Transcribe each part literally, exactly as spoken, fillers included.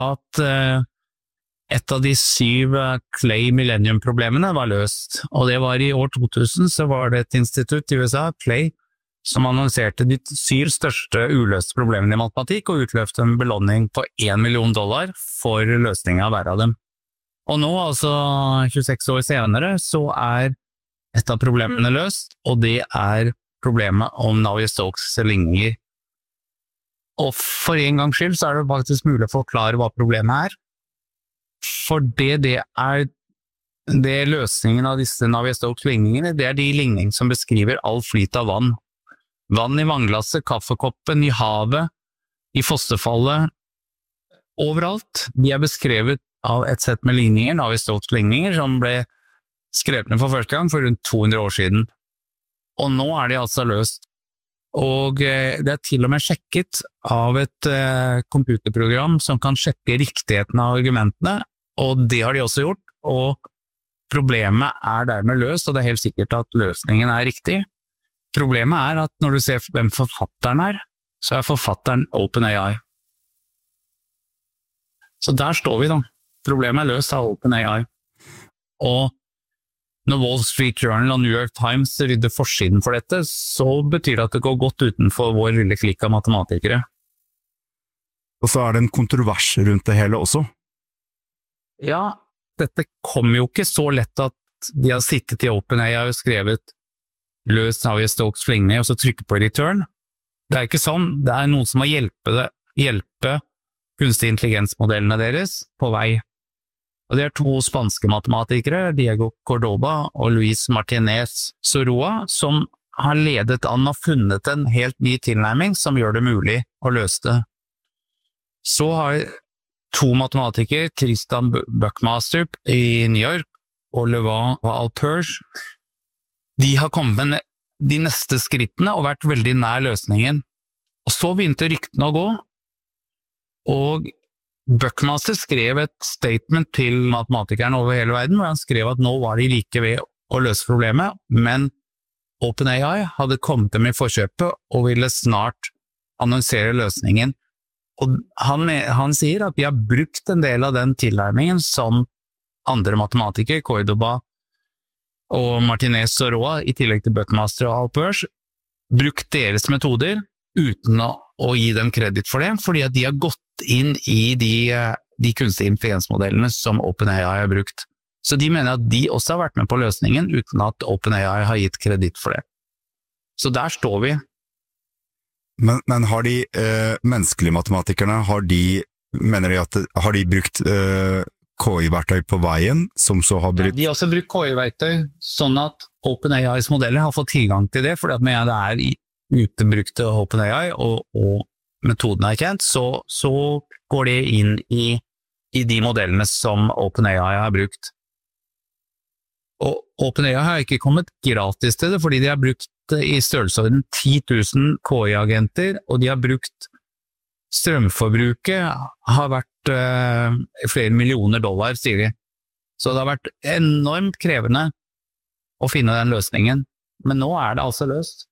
at uh, et av de syv Clay Millennium-problemene var løst, og det var i år to tusen, så var det et institutt i U S A, Clay, som annonserte de syv største uløste problemene i matematikk, og utløfte en belåning på en million dollar for løsningen av hver av dem. Og nå, altså tjueseks år senere, så er et av problemene løst, og det er problemet om Navier-Stokes ligninger. Og for en gangs skyld så er det faktisk mulig å forklare hva problemet er. For det, det er det løsningen av disse Navier-Stokes ligningene, det er de ligningene som beskriver all flyt av vann. Vann i vannglasset, kaffekoppen, i havet, i fosterfallet, overalt. De er beskrevet av et sett med ligninger, Navier-Stokes ligninger, som ble skrevet ned for første gang for rundt to hundre år siden. Og nå er de altså løst. Og eh, det er til og med sjekket av et eh, computerprogram som kan sjekke riktigheten av argumentene, og det har de også gjort, og problemet er dermed løst, og det er helt sikkert at løsningen er riktig. Problemet er at når du ser hvem forfatteren er, så er forfatteren OpenAI. Så der står vi da. Problemet er løst av OpenAI. Og når Wall Street Journal og New York Times rydder forsiden for dette, så betyr det at det går godt utenfor vår lille klikk av matematikere. Og så er det en kontrovers rundt det hele også. Ja, dette kommer jo ikke så lett at de har sittet i OpenAI og skrevet løs Navier-Stokes ligning og så trykker på return. Det er ikke sånn. Det er noen som må hjelpe, det, hjelpe kunstig intelligensmodellene deres på vei. Og det er to spanske matematikere, Diego Cordoba og Luis Martinez Soroa, som har ledet an og funnet en helt ny tilnærming som gjør det mulig å løse det. Så har to matematikere, Tristan Buckmaster i New York og Levan Alpers, de har kommet med de neste skrittene og vært veldig nær løsningen. Og så begynte ryktene å gå, og Buckmaster skrev et statement til matematikeren over hele verden, hvor han skrev at nå var de like ved å løse problemet, men OpenAI hadde kommet dem i forkjøpet og ville snart annonsere løsningen. Og han, han sier at vi har brukt en del av den tilnærmingen som andre matematikere, Cordoba og Martinez Soroa, i tillegg til Buckmaster og Alpers, brukt deres metoder uten å, å gi dem kreditt for det, fordi at de har gått inn i de, de kunstige intelligensmodellene som OpenAI har brukt. Så de mener at de også har vært med på løsningen uten at OpenAI har gitt kreditt for det. Så der står vi. Men, men har de eh, menneskelige matematikerne, har de, mener de at, har de brukt eh, K I-verktøy på veien, som så har brukt... Ja, de har også brukt K I-verktøy, sånn at OpenAIs modeller har fått tilgang til det, fordi at med det er i utebrukte OpenAI, og, og metoden er kjent, så, så går det inn i, i de modellene som OpenAI har brukt. Og OpenAI har ikke kommet gratis til det, fordi de har brukt i størrelsesorden ti tusen K I-agenter, og de har brukt strømforbruket har vært eh, flere millioner dollar, sier de. Så det har vært enormt krevende å finne den løsningen. Men nå er det altså løst.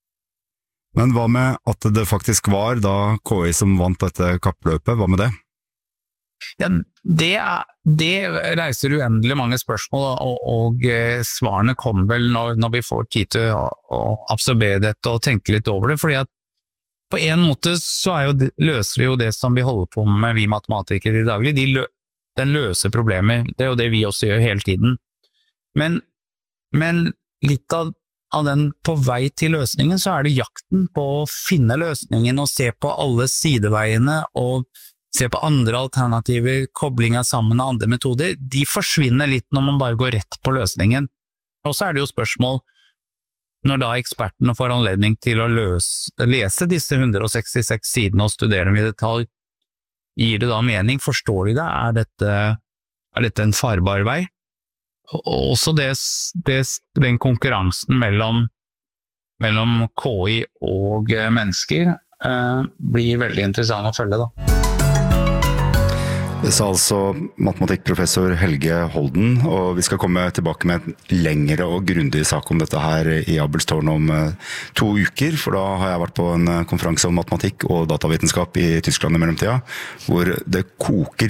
Men hva med at det faktisk var da K I som vant dette kappløpet? Hva med det? Ja, det, det reiser uendelig mange spørsmål, og, og svarene kommer vel når, når vi får tid til å, å absorbere dette og tenke litt over det, fordi at på en måte så er jo, løser vi jo det som vi holder på med, vi matematikere i daglig. De lø, den løser problemer, det er jo det vi også gjør hele tiden. Men, men litt av av den på vei til løsningen, så er det jakten på å finne løsningen og se på alle sideveiene og se på andre alternativer, koblinger sammen av andre metoder. De forsvinner litt når man bare går rett på løsningen. Og så er det jo spørsmål, når da ekspertene får anledning til å løse, lese disse ett hundre sekstiseks sidene og studere dem i detalj, gir det da mening? Forstår de det? Er dette, er dette en farbar vei? Og også det, det, den konkurransen mellom, mellom K I og mennesker eh, blir veldig interessant å følge da. Det sa altså matematikkprofessor Helge Holden, og vi skal komme tilbake med en lengre og grundig sak om dette her i Abelstårn om to uker, for da har jeg vært på en konferanse om matematikk og datavitenskap i Tyskland i mellomtida, hvor det koker